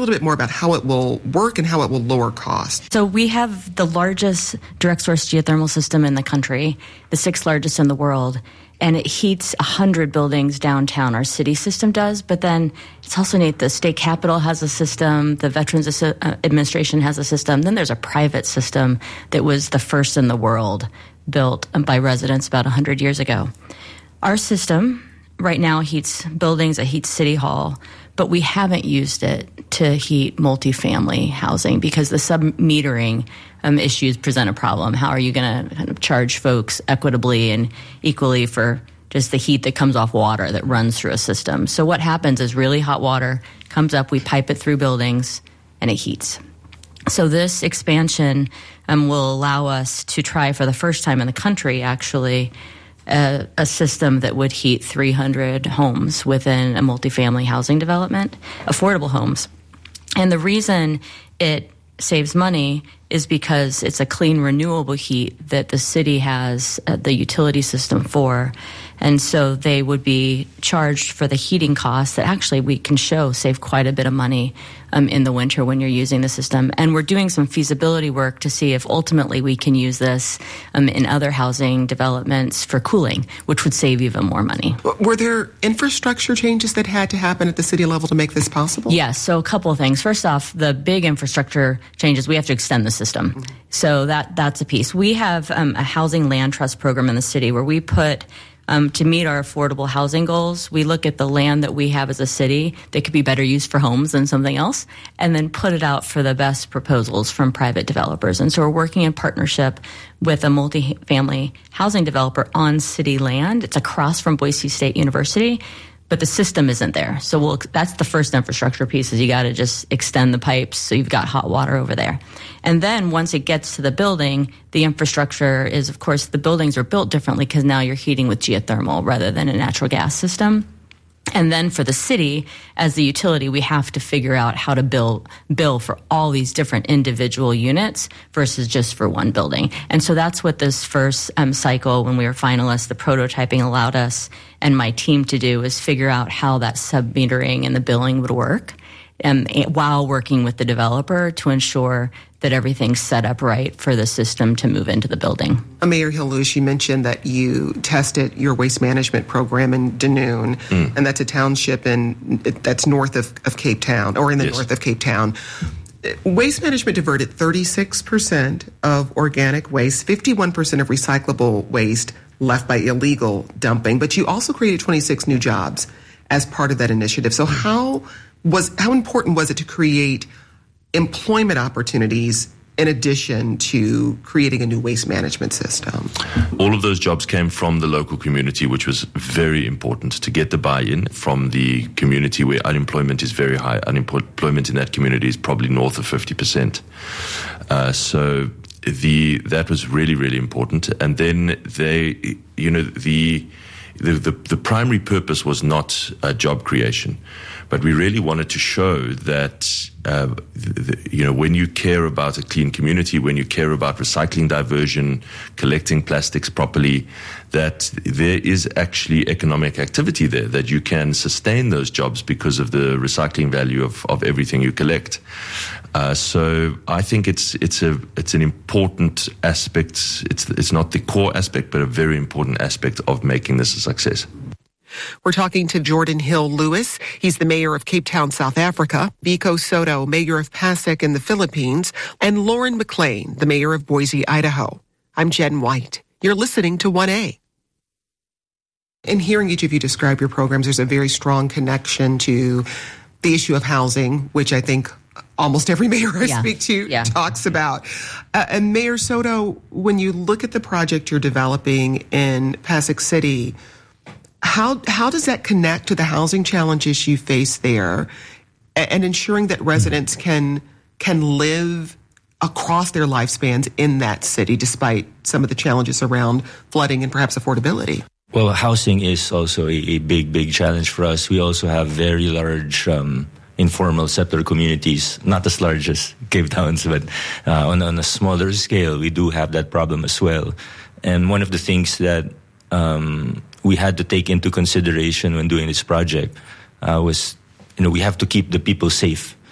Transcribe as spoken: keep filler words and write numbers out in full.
little bit more about how it will work and how it will lower costs. So we have the largest direct source geothermal system in the country, the sixth largest in the world, and it heats one hundred buildings downtown. Our city system does, but then it's also neat. The state capitol has a system, the Veterans Administration has a system, then there's a private system that was the first in the world, built by residents about one hundred years ago. Our system right now heats buildings, it heats City Hall, but we haven't used it to heat multifamily housing because the sub-metering um, issues present a problem. How are you going to kind of charge folks equitably and equally for just the heat that comes off water that runs through a system? So what happens is really hot water comes up, we pipe it through buildings, and it heats. So this expansion um, will allow us to try for the first time in the country, actually, A, a system that would heat three hundred homes within a multifamily housing development, affordable homes. And the reason it saves money is because it's a clean, renewable heat that the city has uh, the utility system for. And so they would be charged for the heating costs that actually we can show save quite a bit of money um, in the winter when you're using the system. And we're doing some feasibility work to see if ultimately we can use this um, in other housing developments for cooling, which would save even more money. Were there infrastructure changes that had to happen at the city level to make this possible? Yes, so a couple of things. First off, the big infrastructure changes, we have to extend the system. Mm-hmm. So that that's a piece. We have um, a housing land trust program in the city where we put Um, to meet our affordable housing goals, we look at the land that we have as a city that could be better used for homes than something else, and then put it out for the best proposals from private developers. And so we're working in partnership with a multifamily housing developer on city land. It's across from Boise State University, but the system isn't there. So we'll, that's the first infrastructure piece, is you got to just extend the pipes so you've got hot water over there. And then once it gets to the building, the infrastructure is, of course, the buildings are built differently because now you're heating with geothermal rather than a natural gas system. And then for the city, as the utility, we have to figure out how to bill, bill for all these different individual units versus just for one building. And so that's what this first um, cycle, when we were finalists, the prototyping allowed us and my team to do, is figure out how that sub-metering and the billing would work, um, while working with the developer to ensure that everything's set up right for the system to move into the building. Mayor Hill-Lewis, you mentioned that you tested your waste management program in Dunoon, mm. and that's a township in that's north of, of Cape Town, or in the yes. north of Cape Town. Waste management diverted thirty-six percent of organic waste, fifty-one percent of recyclable waste left by illegal dumping, but you also created twenty-six new jobs as part of that initiative. So how was how important was it to create employment opportunities in addition to creating a new waste management system? All of those jobs came from the local community, which was very important to get the buy-in from the community where unemployment is very high. Unemployment in that community is probably north of fifty percent. Uh, so the that was really, really important. And then they, you know, the the the, the primary purpose was not uh, job creation, but we really wanted to show that Uh, the, you know, when you care about a clean community, when you care about recycling diversion, collecting plastics properly, that there is actually economic activity there, that you can sustain those jobs because of the recycling value of, of everything you collect. Uh, so I think it's it's a it's an important aspect. It's it's not the core aspect, but a very important aspect of making this a success. We're talking to Jordan Hill-Lewis. He's the mayor of Cape Town, South Africa, Biko Soto, mayor of Pasek in the Philippines, and Lauren McLean, the mayor of Boise, Idaho. I'm Jen White. You're listening to one A. In hearing each of you describe your programs, there's a very strong connection to the issue of housing, which I think almost every mayor I yeah. speak to yeah. talks about. Uh, and Mayor Soto, when you look at the project you're developing in Pasek City, How how does that connect to the housing challenges you face there, and, and ensuring that residents can can live across their lifespans in that city despite some of the challenges around flooding and perhaps affordability? Well, housing is also a, a big, big challenge for us. We also have very large um, informal settler communities, not as large as Cape Town's, but uh, on, on a smaller scale, we do have that problem as well. And one of the things that um, we had to take into consideration when doing this project uh, was, you know, we have to keep the people safe